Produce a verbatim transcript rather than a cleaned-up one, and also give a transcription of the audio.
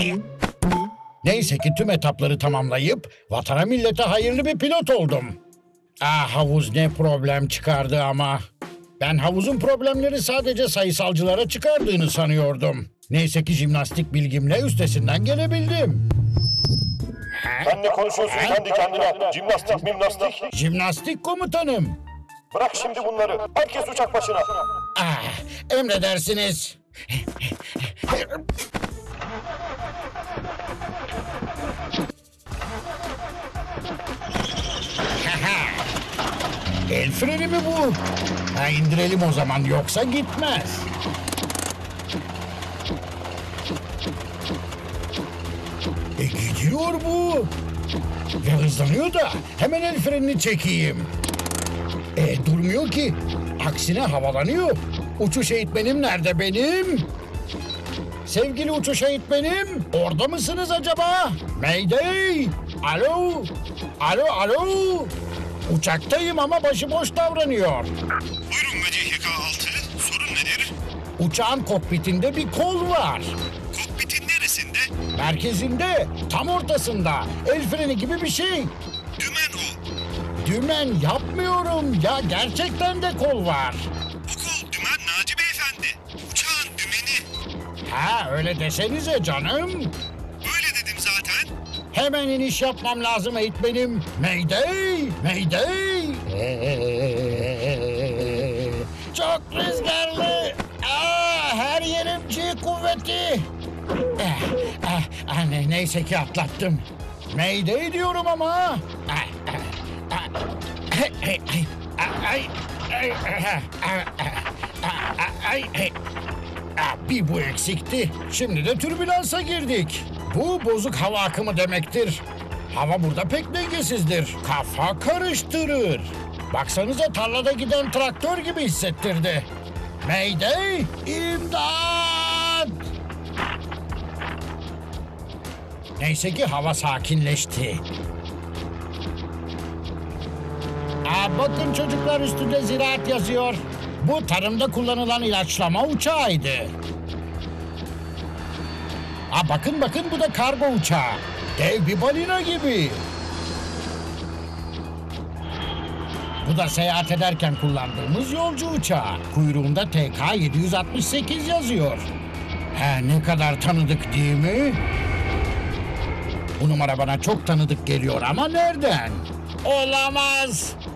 Neyse ki tüm etapları tamamlayıp vatana millete hayırlı bir pilot oldum. Ah, havuz ne problem çıkardı ama. Ben havuzun problemleri sadece sayısalcılara çıkardığını sanıyordum. Neyse ki jimnastik bilgimle üstesinden gelebildim. Sen ne konuşuyorsun kendi kendine? Jimnastik mimnastik. Jimnastik komutanım. Bırak şimdi bunları. Herkes uçak başına. Ah, emredersiniz. El freni mi bu? Ha, indirelim o zaman, yoksa gitmez. E gidiyor bu. Ve hızlanıyor da hemen el frenini çekeyim. E durmuyor ki. Aksine havalanıyor. Uçuş eğitmenim nerede benim? Sevgili uçuş eğitmenim, orada mısınız acaba? Mayday! Alo! Alo, alo! Uçaktayım ama başıboş davranıyor. Buyurun M C H K altı. Sorun nedir? Uçağın kokpitinde bir kol var. Kokpitin neresinde? Merkezinde, tam ortasında. El freni gibi bir şey. Dümen o. Dümen yapmıyorum ya, gerçekten de kol var. O kol dümen Naci Beyefendi. Uçağın dümeni. Ha, öyle desenize canım. Böyle dedim zaten. Hemen iniş yapmam lazım eğitmenim. Mayday! Mayday! Çok rüzgarlı. Aa, her yerim G kuvveti. Eh, eh, ah, ne- neyse ki atlattım. Mayday diyorum ama. Ah, ah, ah, ay, ay, ay, ay, ah, ah, ah, ah, ay, ay. Ah, bir bu eksikti. Şimdi de türbülansa girdik. Bu bozuk hava akımı demektir. Hava burada pek dengesizdir. Kafa karıştırır. Baksanıza, tarlada giden traktör gibi hissettirdi. Mayday! İmdat! Neyse ki hava sakinleşti. Aa, bakın çocuklar, üstünde ziraat yazıyor. Bu tarımda kullanılan ilaçlama uçağıydı. Aa, bakın bakın, bu da kargo uçağı. Dev bir balina gibi. Bu da seyahat ederken kullandığımız yolcu uçağı. Kuyruğunda T K yedi yüz altmış sekiz yazıyor. He, ne kadar tanıdık değil mi? Bu numara bana çok tanıdık geliyor ama nereden? Olamaz.